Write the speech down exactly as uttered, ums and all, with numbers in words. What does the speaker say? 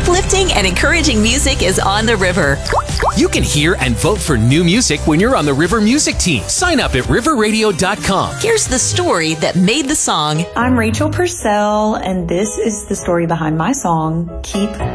Uplifting and encouraging music is on the river. You can hear and vote for new music when you're on the River Music team. Sign up at river radio dot com. Here's the story that made the song. I'm Rachel Purcell, and this is the story behind my song, Keep